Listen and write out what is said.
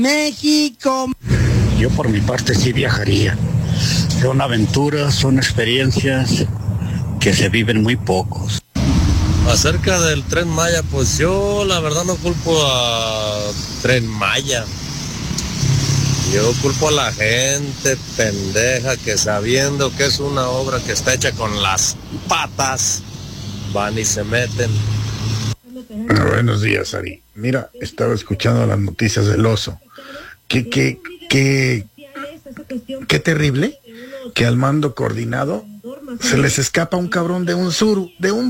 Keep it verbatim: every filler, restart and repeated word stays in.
México. Yo por mi parte sí viajaría. Son aventuras, son experiencias que se viven muy pocos. Acerca del Tren Maya, pues yo la verdad no culpo a Tren Maya. Yo culpo a la gente pendeja que sabiendo que es una obra que está hecha con las patas, van y se meten. Ah, buenos días, Ari. Mira, estaba escuchando las noticias del oso. Qué, qué, qué, qué terrible que al mando coordinado se les escapa un cabrón de un suru, de un